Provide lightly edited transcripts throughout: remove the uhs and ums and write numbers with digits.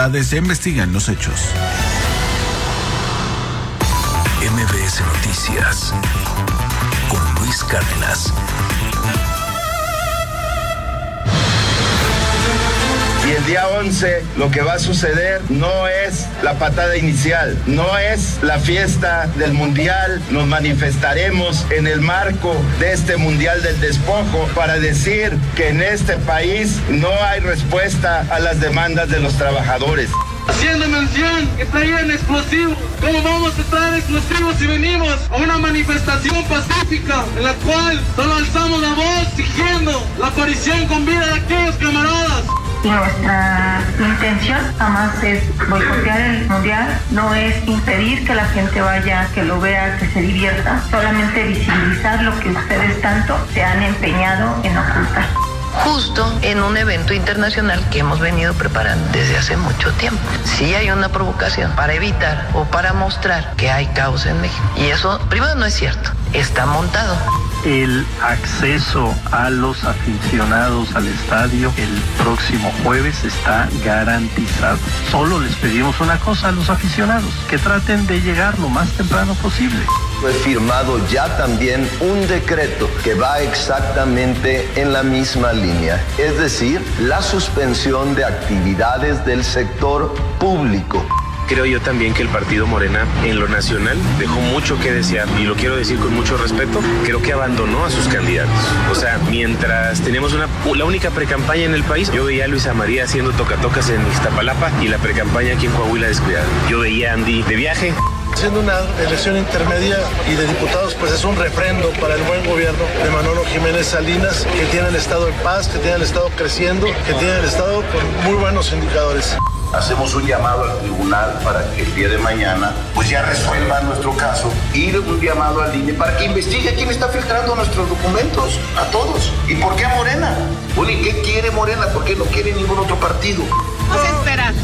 autoridades investigan los hechos. MBS Noticias con Luis Cárdenas. Y el día 11 lo que va a suceder no es la patada inicial, no es la fiesta del mundial. Nos manifestaremos en el marco de este mundial del despojo para decir que en este país no hay respuesta a las demandas de los trabajadores. Haciendo mención que traían explosivos. ¿Cómo vamos a traer explosivos si venimos a una manifestación pacífica en la cual solo alzamos la voz exigiendo la aparición con vida de aquellos camaradas? Nuestra intención jamás es boicotear el mundial, no es impedir que la gente vaya, que lo vea, que se divierta, solamente visibilizar lo que ustedes tanto se han empeñado en ocultar. Justo en un evento internacional que hemos venido preparando desde hace mucho tiempo. Sí hay una provocación para evitar o para mostrar que hay caos en México. Y eso, primero, no es cierto, está montado. El acceso a los aficionados al estadio el próximo jueves está garantizado. Solo les pedimos una cosa a los aficionados, que traten de llegar lo más temprano posible. He firmado ya también un decreto que va exactamente en la misma línea, es decir, la suspensión de actividades del sector público. Creo yo también que el partido Morena en lo nacional dejó mucho que desear, y lo quiero decir con mucho respeto. Creo que abandonó a sus candidatos. O sea, mientras teníamos la única precampaña en el país, yo veía a Luisa María haciendo tocatocas en Iztapalapa y la precampaña aquí en Coahuila descuidada. Yo veía a Andy de viaje. Siendo una elección intermedia y de diputados, pues es un refrendo para el buen gobierno de Manolo Jiménez Salinas, que tiene el Estado en paz, que tiene el Estado creciendo, que tiene el Estado con muy buenos indicadores. Hacemos un llamado al tribunal para que el día de mañana pues ya resuelva nuestro caso, y un llamado al INE para que investigue quién está filtrando nuestros documentos, a todos. ¿Y por qué a Morena? Oye, ¿qué quiere Morena? ¿Por qué no quiere ningún otro partido? Vamos a esperar,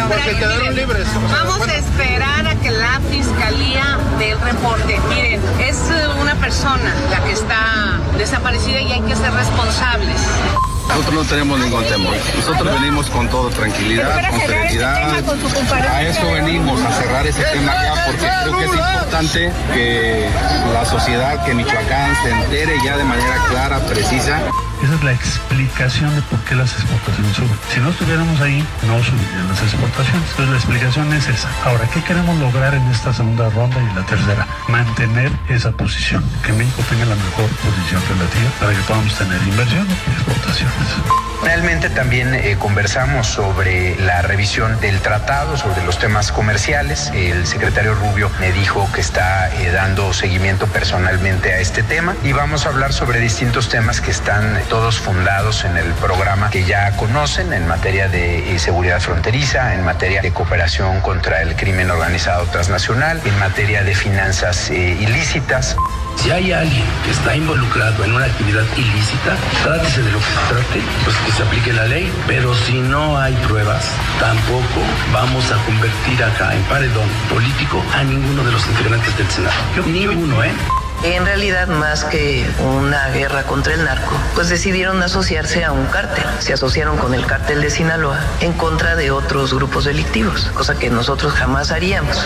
vamos a esperar a que la fiscalía dé el reporte. Miren, es una persona la que está desaparecida y hay que ser responsables. Nosotros no tenemos ningún temor. Nosotros venimos con toda tranquilidad, con serenidad. A eso venimos, a cerrar ese tema ya, porque creo que es importante que la sociedad, que Michoacán se entere ya de manera clara, precisa. Esa es la explicación de por qué las exportaciones suben. Si no estuviéramos ahí, no subirían las exportaciones. Entonces la explicación es esa. Ahora, ¿qué queremos lograr en esta segunda ronda y en la tercera? Mantener esa posición, que México tenga la mejor posición relativa para que podamos tener inversión y exportaciones. Finalmente también conversamos sobre la revisión del tratado, sobre los temas comerciales. El secretario Rubio me dijo que está dando seguimiento personalmente a este tema, y vamos a hablar sobre distintos temas que están todos fundados en el programa que ya conocen, en materia de seguridad fronteriza, en materia de cooperación contra el crimen organizado transnacional, en materia de finanzas ilícitas. Si hay alguien que está involucrado en una actividad ilícita, trátese de lo que se trate, pues que se aplique la ley. Pero si no hay pruebas, tampoco vamos a convertir acá en paredón político a ninguno de los integrantes del Senado. Ni uno, En realidad, más que una guerra contra el narco, pues decidieron asociarse a un cártel. Se asociaron con el cártel de Sinaloa en contra de otros grupos delictivos, cosa que nosotros jamás haríamos.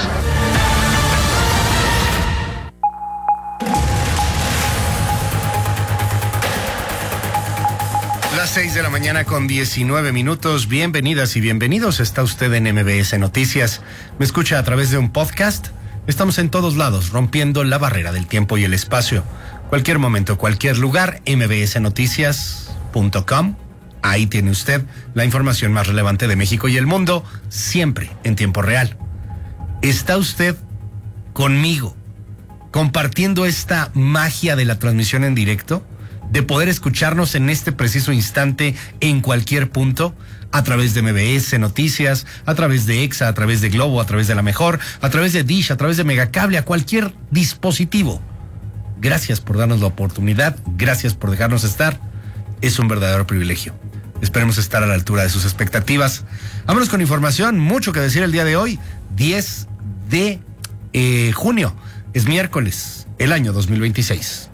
Las 6 de la mañana con 19 minutos. Bienvenidas y bienvenidos. Está usted en MBS Noticias. Me escucha a través de un podcast. Estamos en todos lados, rompiendo la barrera del tiempo y el espacio. Cualquier momento, cualquier lugar, mbsnoticias.com. Ahí tiene usted la información más relevante de México y el mundo, siempre en tiempo real. Está usted conmigo, compartiendo esta magia de la transmisión en directo, de poder escucharnos en este preciso instante en cualquier punto, a través de MBS Noticias, a través de EXA, a través de Globo, a través de La Mejor, a través de Dish, a través de Megacable, a cualquier dispositivo. Gracias por darnos la oportunidad, gracias por dejarnos estar. Es un verdadero privilegio. Esperemos estar a la altura de sus expectativas. Vámonos con información, mucho que decir el día de hoy, 10 de junio, es miércoles, el año 2026.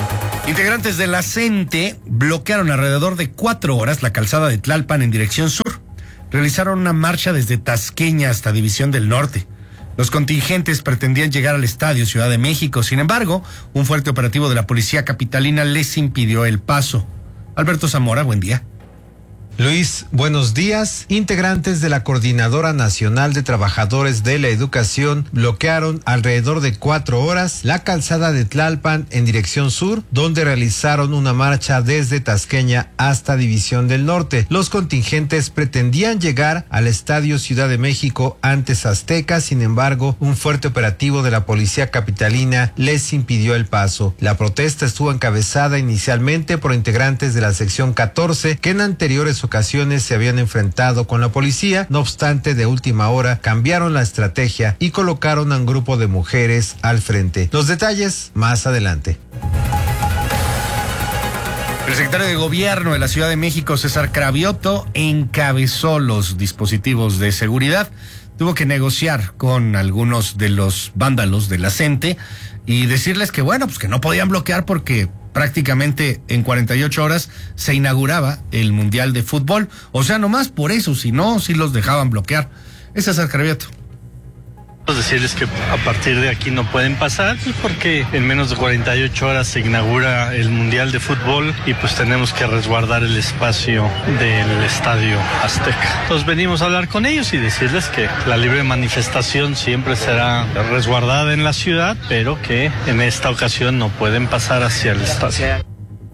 Integrantes de la CENTE bloquearon alrededor de 4 horas la calzada de Tlalpan en dirección sur. realizaron una marcha desde Tasqueña hasta División del Norte. Los contingentes pretendían llegar al Estadio Ciudad de México. Sin embargo, un fuerte operativo de la policía capitalina les impidió el paso. Alberto Zamora, buen día. Luis, buenos días. Integrantes de la Coordinadora Nacional de Trabajadores de la Educación bloquearon alrededor de 4 horas la calzada de Tlalpan en dirección sur, donde realizaron una marcha desde Tasqueña hasta División del Norte. Los contingentes pretendían llegar al Estadio Ciudad de México antes Azteca, sin embargo, un fuerte operativo de la policía capitalina les impidió el paso. La protesta estuvo encabezada inicialmente por integrantes de la sección 14, que en anteriores ocasiones se habían enfrentado con la policía. No obstante, de última hora cambiaron la estrategia y colocaron a un grupo de mujeres al frente. Los detalles más adelante. El secretario de Gobierno de la Ciudad de México, César Cravioto, encabezó los dispositivos de seguridad. Tuvo que negociar con algunos de los vándalos de la CENTE y decirles que bueno, pues que no podían bloquear porque prácticamente en 48 horas se inauguraba el Mundial de Fútbol. O sea, nomás por eso, si no, sí los dejaban bloquear. Es César Cravioto. Decirles que a partir de aquí no pueden pasar, pues porque en menos de 48 horas se inaugura el Mundial de Fútbol y pues tenemos que resguardar el espacio del Estadio Azteca. Entonces venimos a hablar con ellos y decirles que la libre manifestación siempre será resguardada en la ciudad, pero que en esta ocasión no pueden pasar hacia el estadio.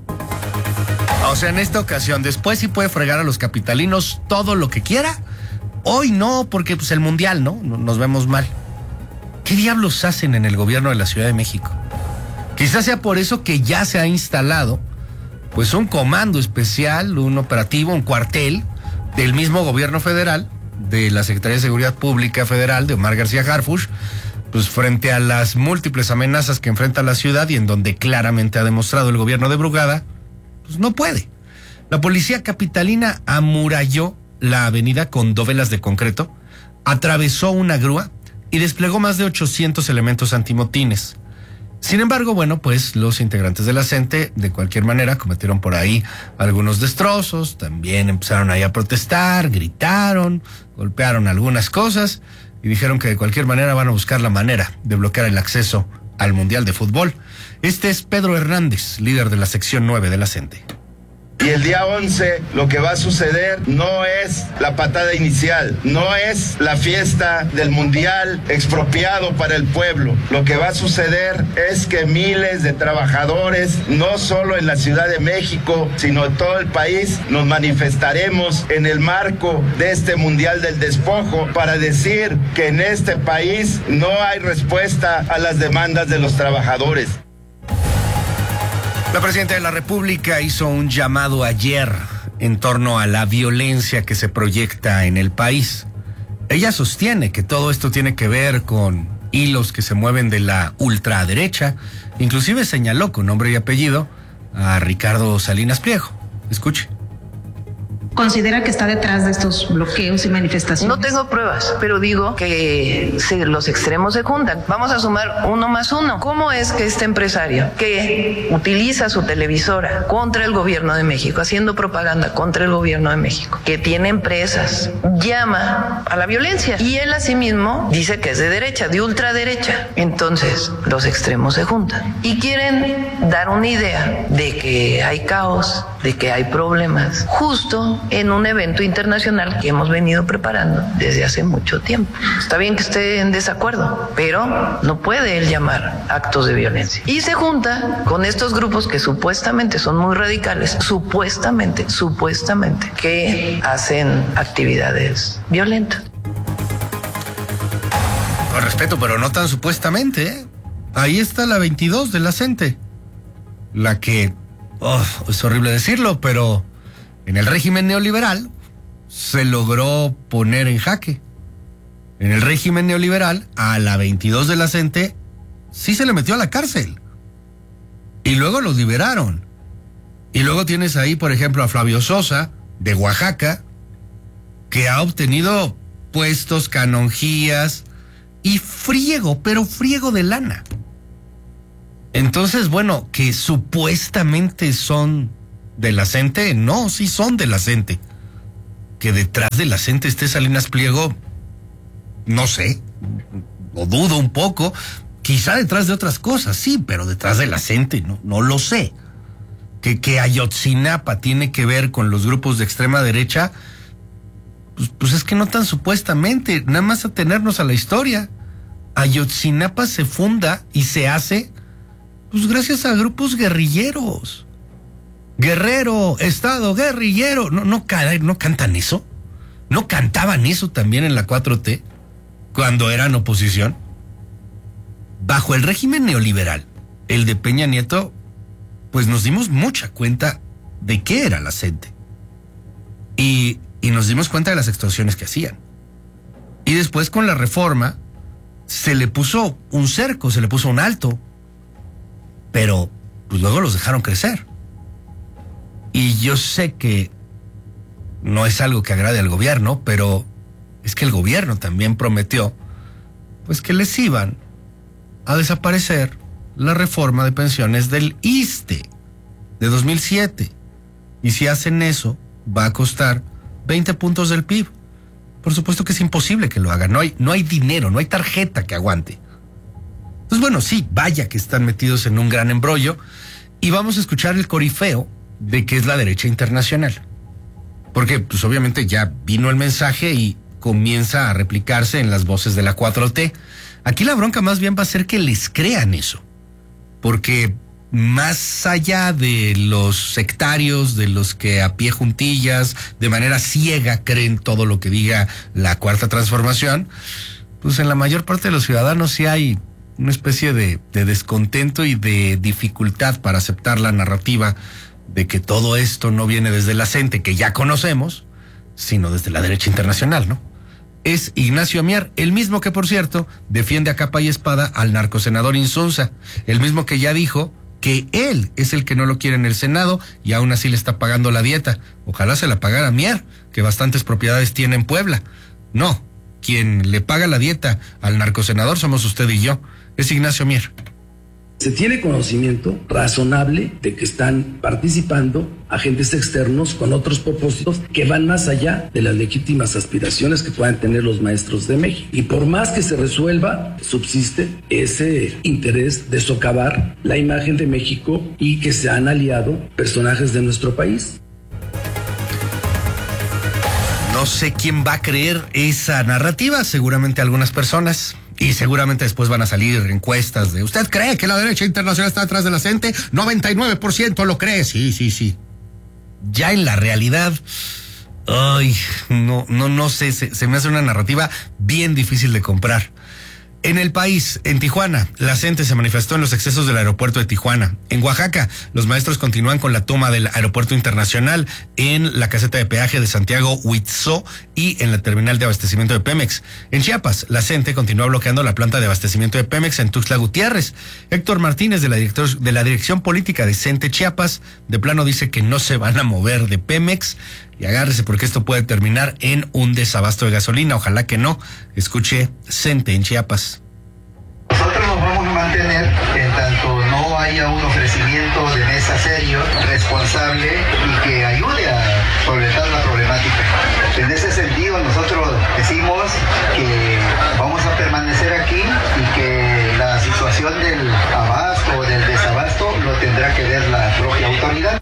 O sea, en esta ocasión, después sí puede fregar a los capitalinos todo lo que quiera. Hoy no, porque pues el Mundial, ¿no? Nos vemos mal. ¿Qué diablos hacen en el gobierno de la Ciudad de México? Quizás sea por eso que ya se ha instalado pues un comando especial, un operativo, un cuartel del mismo gobierno federal, de la Secretaría de Seguridad Pública Federal, de Omar García Harfuch, pues frente a las múltiples amenazas que enfrenta la ciudad y en donde claramente ha demostrado el gobierno de Brugada, pues no puede. La policía capitalina amuralló la avenida con dovelas de concreto, atravesó una grúa y desplegó más de 800 elementos antimotines. Sin embargo, bueno, pues los integrantes de la CENTE de cualquier manera cometieron por ahí algunos destrozos, también empezaron ahí a protestar, gritaron, golpearon algunas cosas y dijeron que de cualquier manera van a buscar la manera de bloquear el acceso al Mundial de Fútbol. Este es Pedro Hernández, líder de la sección 9 de la CENTE. Y el día 11 lo que va a suceder no es la patada inicial, no es la fiesta del Mundial expropiado para el pueblo. Lo que va a suceder es que miles de trabajadores, no solo en la Ciudad de México, sino en todo el país, nos manifestaremos en el marco de este Mundial del Despojo para decir que en este país no hay respuesta a las demandas de los trabajadores. La presidenta de la República hizo un llamado ayer en torno a la violencia que se proyecta en el país. Ella sostiene que todo esto tiene que ver con hilos que se mueven de la ultraderecha. Inclusive señaló con nombre y apellido a Ricardo Salinas Pliego. Escuche. ¿Considera que está detrás de estos bloqueos y manifestaciones? No tengo pruebas, pero digo que los extremos se juntan. Vamos a sumar 1 más 1. ¿Cómo es que este empresario que utiliza su televisora contra el gobierno de México, haciendo propaganda contra el gobierno de México, que tiene empresas, llama a la violencia? Y él asimismo dice que es de derecha, de ultraderecha. Entonces, los extremos se juntan y quieren dar una idea de que hay caos, de que hay problemas, justo en un evento internacional que hemos venido preparando desde hace mucho tiempo. Está bien que esté en desacuerdo, pero no puede él llamar actos de violencia. Y se junta con estos grupos que supuestamente son muy radicales, supuestamente, que hacen actividades violentas. Con respeto, pero no tan supuestamente, ¿eh? Ahí está la 22 de la CENTE. La que, es horrible decirlo, pero en el régimen neoliberal se logró poner en jaque. En el régimen neoliberal, a la 22 de la CENTE sí se le metió a la cárcel. Y luego los liberaron. Y luego tienes ahí, por ejemplo, a Flavio Sosa, de Oaxaca, que ha obtenido puestos, canonjías y friego de lana. Entonces, bueno, que supuestamente son de la CENTE, no, sí son de la CENTE. que detrás de la CENTE esté Salinas Pliego, no sé, lo dudo un poco. Quizá detrás de otras cosas, sí, pero detrás de la CENTE no lo sé. Que Ayotzinapa tiene que ver con los grupos de extrema derecha, pues es que no tan supuestamente, nada más atenernos a la historia. Ayotzinapa se funda y se hace pues gracias a grupos guerrilleros. Guerrero, Estado, guerrillero. No cantan eso. ¿No cantaban eso también en la 4T cuando eran oposición? Bajo el régimen neoliberal, el de Peña Nieto, pues nos dimos mucha cuenta de qué era la CENTE. Y nos dimos cuenta de las extorsiones que hacían. Y después con la reforma se le puso un cerco, se le puso un alto. Pero pues luego los dejaron crecer. Y yo sé que no es algo que agrade al gobierno, pero es que el gobierno también prometió pues que les iban a desaparecer la reforma de pensiones del ISSSTE de 2007. Y si hacen eso, va a costar 20 puntos del PIB. Por supuesto que es imposible que lo hagan. No hay dinero, no hay tarjeta que aguante. Pues bueno, sí, vaya que están metidos en un gran embrollo. Y vamos a escuchar el corifeo de qué es la derecha internacional. Porque pues obviamente ya vino el mensaje y comienza a replicarse en las voces de la 4T. Aquí la bronca más bien va a ser que les crean eso. Porque más allá de los sectarios, de los que a pie juntillas, de manera ciega creen todo lo que diga la Cuarta Transformación, pues en la mayor parte de los ciudadanos sí hay una especie de descontento y de dificultad para aceptar la narrativa de que todo esto no viene desde la CENTE, que ya conocemos, sino desde la derecha internacional, ¿no? Es Ignacio Mier, el mismo que, por cierto, defiende a capa y espada al narcosenador Insunza, el mismo que ya dijo que él es el que no lo quiere en el Senado y aún así le está pagando la dieta. Ojalá se la pagara Mier, que bastantes propiedades tiene en Puebla. No, quien le paga la dieta al narcosenador somos usted y yo. Es Ignacio Mier. Se tiene conocimiento razonable de que están participando agentes externos con otros propósitos que van más allá de las legítimas aspiraciones que puedan tener los maestros de México. Y por más que se resuelva, subsiste ese interés de socavar la imagen de México y que se han aliado personajes de nuestro país. No sé quién va a creer esa narrativa, seguramente algunas personas. Y seguramente después van a salir encuestas de ¿usted cree que la derecha internacional está detrás de la CENTE? 99% lo cree. Sí. Ya en la realidad, no sé, se me hace una narrativa bien difícil de comprar. En el país, en Tijuana, la CENTE se manifestó en los excesos del aeropuerto de Tijuana. En Oaxaca, los maestros continúan con la toma del aeropuerto internacional en la caseta de peaje de Santiago Huitzó y en la terminal de abastecimiento de Pemex. En Chiapas, la CENTE continúa bloqueando la planta de abastecimiento de Pemex en Tuxtla Gutiérrez. Héctor Martínez, de la Dirección Política de CENTE Chiapas, de plano dice que no se van a mover de Pemex. Y agárrese porque esto puede terminar en un desabasto de gasolina. Ojalá que no. Escuche CENTE en Chiapas. Nosotros nos vamos a mantener en tanto no haya un ofrecimiento de mesa serio, responsable y que ayude a solventar la problemática. En ese sentido, nosotros decimos que vamos a permanecer aquí y que la situación del abasto o del desabasto lo tendrá que ver la propia autoridad.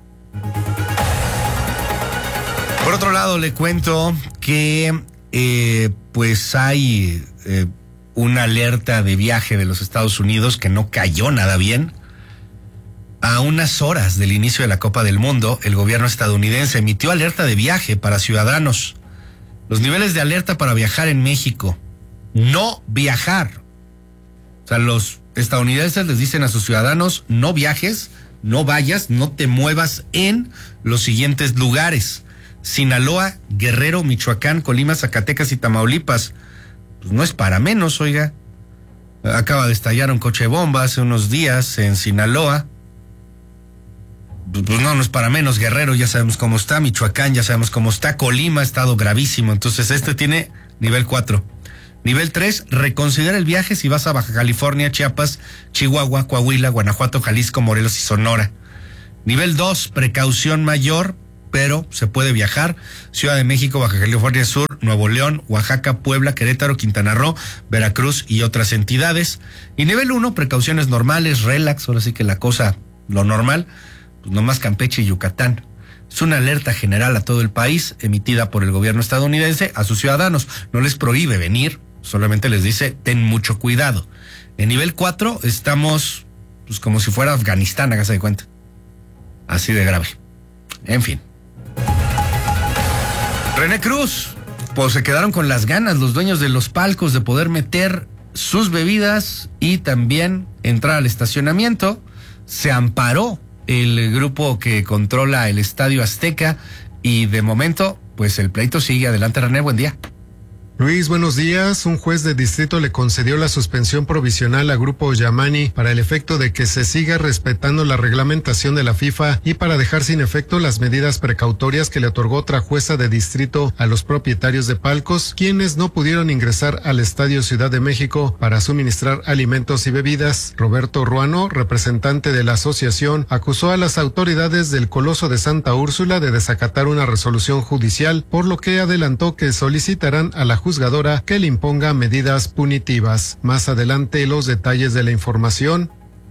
Por otro lado, le cuento que pues hay una alerta de viaje de los Estados Unidos que no cayó nada bien. A unas horas del inicio de la Copa del Mundo, el gobierno estadounidense emitió alerta de viaje para ciudadanos. Los niveles de alerta para viajar en México: no viajar. O sea, los estadounidenses les dicen a sus ciudadanos: no viajes, no vayas, no te muevas en los siguientes lugares: Sinaloa, Guerrero, Michoacán, Colima, Zacatecas y Tamaulipas. Pues no es para menos, oiga. Acaba de estallar un coche bomba hace unos días en Sinaloa. Pues no es para menos. Guerrero ya sabemos cómo está, Michoacán ya sabemos cómo está, Colima ha estado gravísimo. Entonces este tiene nivel 4. Nivel 3, reconsidera el viaje si vas a Baja California, Chiapas, Chihuahua, Coahuila, Guanajuato, Jalisco, Morelos y Sonora. Nivel 2, precaución mayor pero se puede viajar. Ciudad de México, Baja California Sur, Nuevo León, Oaxaca, Puebla, Querétaro, Quintana Roo, Veracruz y otras entidades. Y nivel 1, precauciones normales, relax, ahora sí que la cosa, lo normal, pues nomás Campeche y Yucatán. Es una alerta general a todo el país, emitida por el gobierno estadounidense a sus ciudadanos. No les prohíbe venir, solamente les dice, ten mucho cuidado. En nivel 4 estamos, pues como si fuera Afganistán, hágase de cuenta. Así de grave. En fin. René Cruz, pues se quedaron con las ganas los dueños de los palcos de poder meter sus bebidas y también entrar al estacionamiento. Se amparó el grupo que controla el Estadio Azteca y de momento, pues el pleito sigue adelante. René, buen día. Luis, buenos días. Un juez de distrito le concedió la suspensión provisional a Grupo Yamani para el efecto de que se siga respetando la reglamentación de la FIFA y para dejar sin efecto las medidas precautorias que le otorgó otra jueza de distrito a los propietarios de palcos, quienes no pudieron ingresar al Estadio Ciudad de México para suministrar alimentos y bebidas. Roberto Ruano, representante de la asociación, acusó a las autoridades del Coloso de Santa Úrsula de desacatar una resolución judicial, por lo que adelantó que solicitarán a la juzgadora que le imponga medidas punitivas. Más adelante los detalles de la información.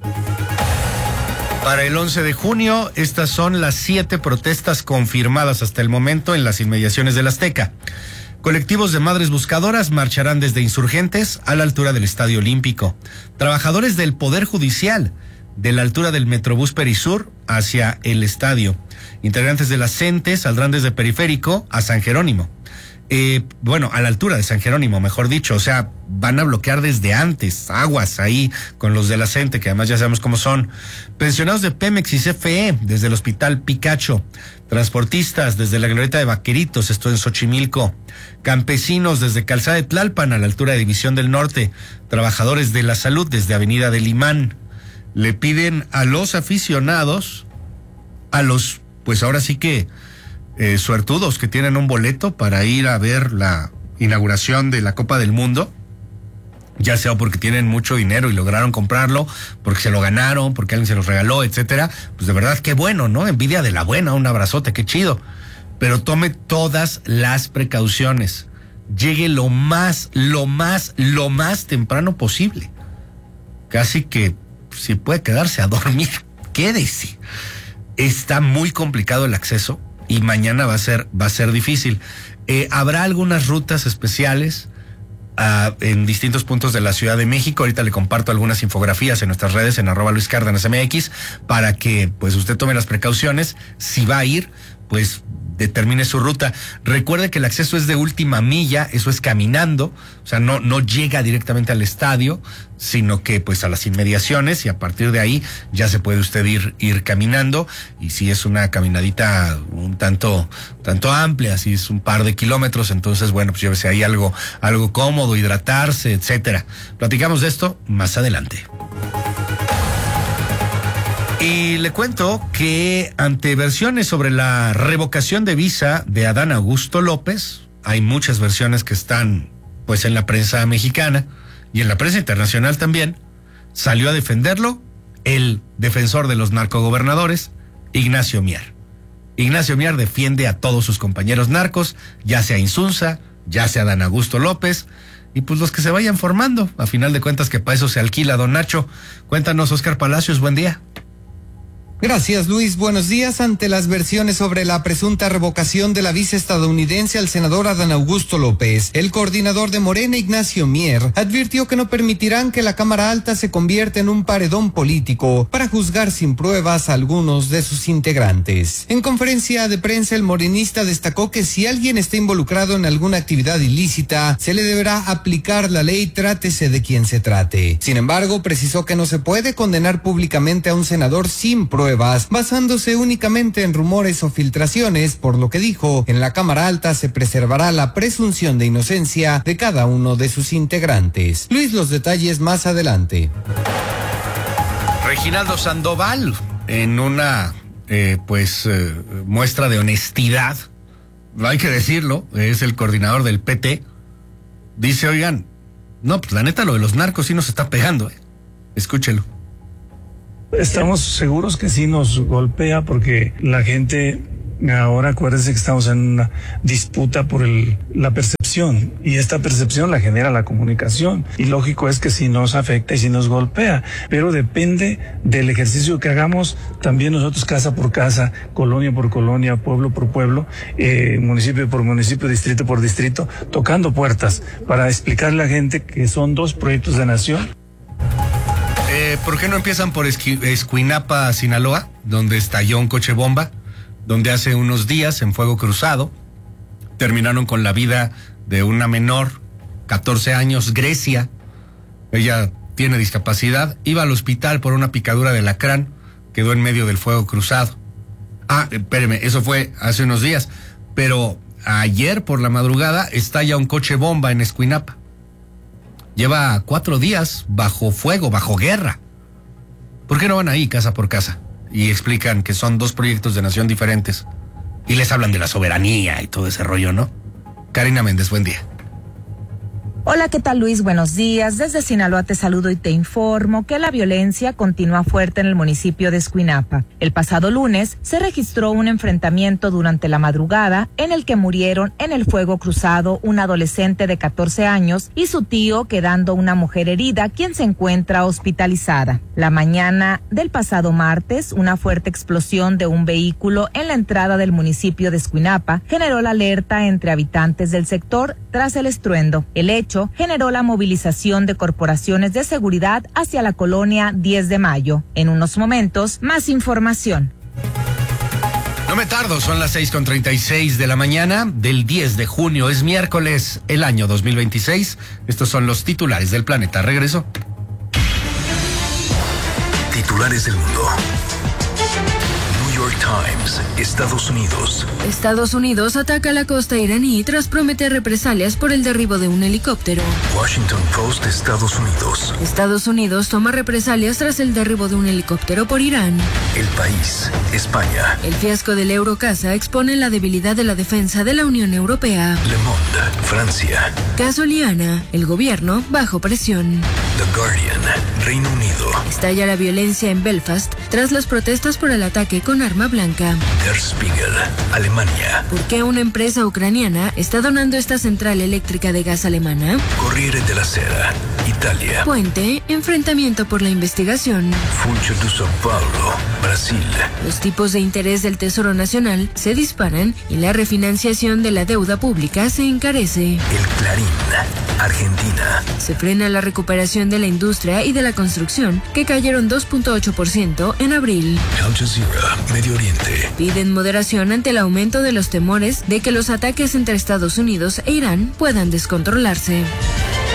Para el 11 de junio, estas son las 7 protestas confirmadas hasta el momento en las inmediaciones del Azteca. Colectivos de madres buscadoras marcharán desde Insurgentes a la altura del Estadio Olímpico. Trabajadores del Poder Judicial de la altura del Metrobús Perisur hacia el estadio. Integrantes de la CENTE saldrán desde Periférico a San Jerónimo. A la altura de San Jerónimo, mejor dicho, o sea, van a bloquear desde antes, aguas ahí con los de la CENTE, que además ya sabemos cómo son. Pensionados de Pemex y CFE desde el Hospital Picacho, transportistas desde la glorieta de Vaqueritos, esto en Xochimilco, campesinos desde Calzada de Tlalpan a la altura de División del Norte, trabajadores de la salud desde Avenida del Imán. Le piden a los aficionados, a los, pues ahora sí que suertudos que tienen un boleto para ir a ver la inauguración de la Copa del Mundo, ya sea porque tienen mucho dinero y lograron comprarlo, porque se lo ganaron, porque alguien se los regaló, etcétera, pues de verdad qué bueno, ¿no? Envidia de la buena, un abrazote, qué chido. Pero tome todas las precauciones. Llegue lo más temprano posible. Casi que si puede quedarse a dormir, quédese. Está muy complicado el acceso y mañana va a ser difícil. Habrá algunas rutas especiales en distintos puntos de la Ciudad de México. Ahorita le comparto algunas infografías en nuestras redes en @LuisCárdenasMX para que pues usted tome las precauciones. Si va a ir, pues determine su ruta. Recuerde que el acceso es de última milla, eso es caminando, o sea, no llega directamente al estadio, sino que pues a las inmediaciones, y a partir de ahí ya se puede usted ir caminando, y si es una caminadita un tanto amplia, si es un par de kilómetros, entonces bueno, pues llévese ahí algo cómodo, hidratarse, etcétera. Platicamos de esto más adelante. Y le cuento que ante versiones sobre la revocación de visa de Adán Augusto López, hay muchas versiones que están pues en la prensa mexicana y en la prensa internacional también, salió a defenderlo el defensor de los narcogobernadores, Ignacio Mier. Ignacio Mier defiende a todos sus compañeros narcos, ya sea Insunza, ya sea Adán Augusto López, y pues los que se vayan formando, a final de cuentas que para eso se alquila, don Nacho. Cuéntanos, Oscar Palacios, buen día. Gracias, Luis. Buenos días. Ante las versiones sobre la presunta revocación de la visa estadounidense al senador Adán Augusto López, el coordinador de Morena, Ignacio Mier, advirtió que no permitirán que la Cámara Alta se convierta en un paredón político para juzgar sin pruebas a algunos de sus integrantes. En conferencia de prensa, el morenista destacó que si alguien está involucrado en alguna actividad ilícita, se le deberá aplicar la ley, trátese de quien se trate. Sin embargo, precisó que no se puede condenar públicamente a un senador sin pruebas, basándose únicamente en rumores o filtraciones, por lo que dijo, en la Cámara Alta se preservará la presunción de inocencia de cada uno de sus integrantes. Luis, los detalles más adelante. Reginaldo Sandoval, en una muestra de honestidad, hay que decirlo, es el coordinador del PT, dice, oigan, no, pues la neta lo de los narcos sí nos está pegando, escúchelo. Estamos seguros que sí nos golpea porque la gente Ahora acuérdense que estamos en una disputa por la percepción, y esta percepción la genera la comunicación, y lógico es que si nos afecta y si nos golpea, pero depende del ejercicio que hagamos también nosotros, casa por casa, colonia por colonia, pueblo por pueblo, municipio por municipio, distrito por distrito, tocando puertas para explicarle a la gente que son dos proyectos de nación. ¿Por qué no empiezan por Escuinapa, Sinaloa, donde estalló un coche bomba, donde hace unos días en fuego cruzado terminaron con la vida de una menor, 14 años, Grecia? Ella tiene discapacidad, iba al hospital por una picadura de alacrán, quedó en medio del fuego cruzado. Espéreme, eso fue hace unos días, pero ayer por la madrugada estalla un coche bomba en Escuinapa. Lleva 4 días bajo fuego, bajo guerra. ¿Por qué no van ahí casa por casa y explican que son dos proyectos de nación diferentes y les hablan de la soberanía y todo ese rollo, no? Karina Méndez, buen día. Hola, ¿qué tal, Luis? Buenos días. Desde Sinaloa te saludo y te informo que la violencia continúa fuerte en el municipio de Escuinapa. El pasado lunes se registró un enfrentamiento durante la madrugada en el que murieron en el fuego cruzado un adolescente de 14 años y su tío, quedando una mujer herida, quien se encuentra hospitalizada. La mañana del pasado martes, una fuerte explosión de un vehículo en la entrada del municipio de Escuinapa generó la alerta entre habitantes del sector tras el estruendo. El hecho generó la movilización de corporaciones de seguridad hacia la colonia 10 de Mayo. En unos momentos, más información. No me tardo, son las 6:36 de la mañana del 10 de junio, es miércoles, el año 2026. Estos son los titulares del planeta. Regreso. Titulares del mundo. New York Times, Estados Unidos. Estados Unidos ataca la costa iraní tras prometer represalias por el derribo de un helicóptero. Washington Post, Estados Unidos. Estados Unidos toma represalias tras el derribo de un helicóptero por Irán. El País, España. El fiasco del Eurocasa expone la debilidad de la defensa de la Unión Europea. Le Monde, Francia. Caso Liana, el gobierno bajo presión. The Guardian, Reino Unido. Estalla la violencia en Belfast tras las protestas por el ataque con arma blanca. Der Spiegel, Alemania. ¿Por qué una empresa ucraniana está donando esta central eléctrica de gas alemana? Corriere della Sera, Italia. Puente, enfrentamiento por la investigación. Funcho de São Paulo, Brasil. Los tipos de interés del Tesoro Nacional se disparan y la refinanciación de la deuda pública se encarece. El Clarín, Argentina. Se frena la recuperación de la industria y de la construcción, que cayeron 2.8% en abril. Al Jazeera, Medio Oriente. Piden moderación ante el aumento de los temores de que los ataques entre Estados Unidos e Irán puedan descontrolarse.